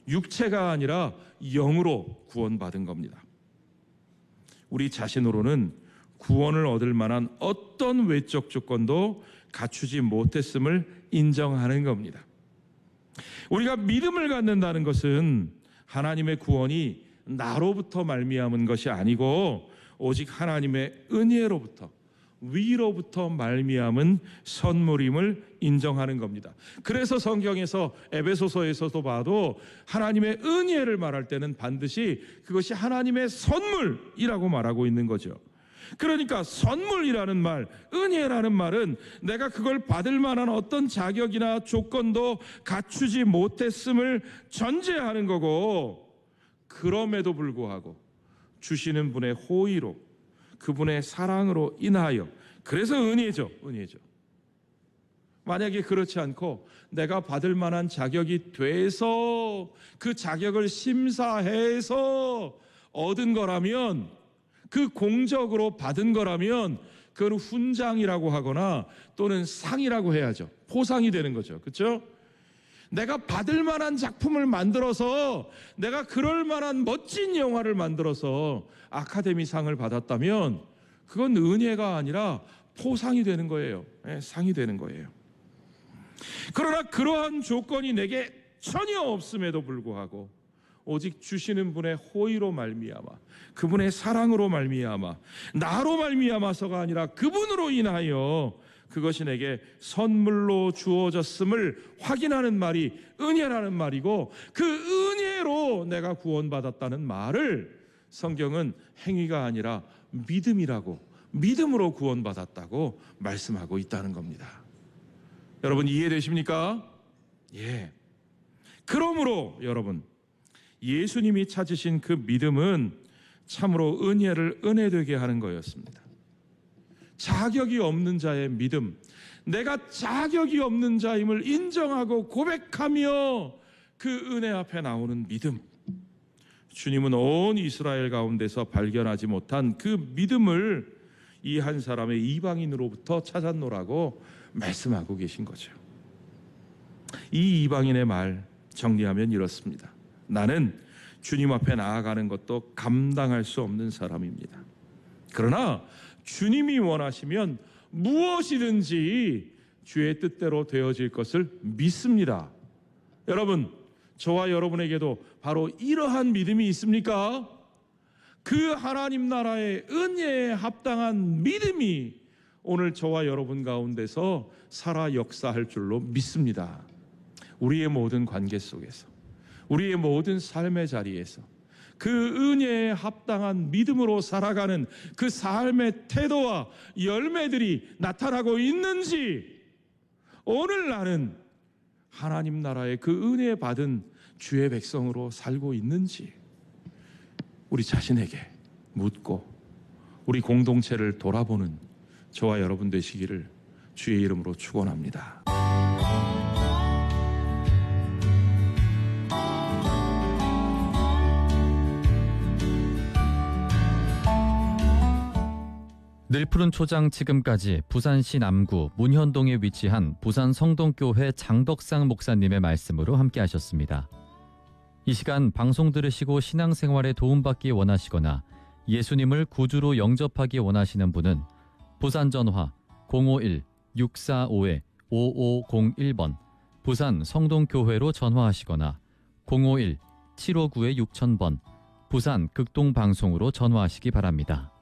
육체가 아니라 영으로 구원받은 겁니다. 우리 자신으로는 구원을 얻을 만한 어떤 외적 조건도 갖추지 못했음을 인정하는 겁니다. 우리가 믿음을 갖는다는 것은 하나님의 구원이 나로부터 말미암은 것이 아니고 오직 하나님의 은혜로부터, 위로부터 말미암은 선물임을 인정하는 겁니다. 그래서 성경에서 에베소서에서도 봐도 하나님의 은혜를 말할 때는 반드시 그것이 하나님의 선물이라고 말하고 있는 거죠. 그러니까 선물이라는 말, 은혜라는 말은 내가 그걸 받을 만한 어떤 자격이나 조건도 갖추지 못했음을 전제하는 거고, 그럼에도 불구하고 주시는 분의 호의로, 그분의 사랑으로 인하여, 그래서 은혜죠. 만약에 그렇지 않고 내가 받을 만한 자격이 돼서 그 자격을 심사해서 얻은 거라면, 그 공적으로 받은 거라면 그건 훈장이라고 하거나 또는 상이라고 해야죠. 포상이 되는 거죠. 그렇죠? 내가 받을 만한 작품을 만들어서, 내가 그럴 만한 멋진 영화를 만들어서 아카데미 상을 받았다면 그건 은혜가 아니라 포상이 되는 거예요. 상이 되는 거예요. 그러나 그러한 조건이 내게 전혀 없음에도 불구하고 오직 주시는 분의 호의로 말미암아, 그분의 사랑으로 말미암아, 나로 말미암아서가 아니라 그분으로 인하여 그것이 내게 선물로 주어졌음을 확인하는 말이 은혜라는 말이고, 그 은혜로 내가 구원받았다는 말을 성경은 행위가 아니라 믿음이라고, 믿음으로 구원받았다고 말씀하고 있다는 겁니다. 여러분 이해되십니까? 예. 그러므로 여러분, 예수님이 찾으신 그 믿음은 참으로 은혜를 은혜되게 하는 거였습니다. 자격이 없는 자의 믿음, 내가 자격이 없는 자임을 인정하고 고백하며 그 은혜 앞에 나오는 믿음, 주님은 온 이스라엘 가운데서 발견하지 못한 그 믿음을 이 한 사람의 이방인으로부터 찾았노라고 말씀하고 계신 거죠. 이 이방인의 말 정리하면 이렇습니다. 나는 주님 앞에 나아가는 것도 감당할 수 없는 사람입니다. 그러나 주님이 원하시면 무엇이든지 주의 뜻대로 되어질 것을 믿습니다. 여러분, 저와 여러분에게도 바로 이러한 믿음이 있습니까? 그 하나님 나라의 은혜에 합당한 믿음이 오늘 저와 여러분 가운데서 살아 역사할 줄로 믿습니다. 우리의 모든 관계 속에서, 우리의 모든 삶의 자리에서 그 은혜에 합당한 믿음으로 살아가는 그 삶의 태도와 열매들이 나타나고 있는지, 오늘 나는 하나님 나라의 그 은혜 받은 주의 백성으로 살고 있는지 우리 자신에게 묻고 우리 공동체를 돌아보는 저와 여러분 되시기를 주의 이름으로 축원합니다. 늘푸른 초장 지금까지 부산시 남구 문현동에 위치한 부산 성동교회 장덕상 목사님의 말씀으로 함께 하셨습니다. 이 시간 방송 들으시고 신앙생활에 도움받기 원하시거나 예수님을 구주로 영접하기 원하시는 분은 부산 전화 051-645-5501번 부산 성동교회로 전화하시거나 051-759-6000번 부산 극동방송으로 전화하시기 바랍니다.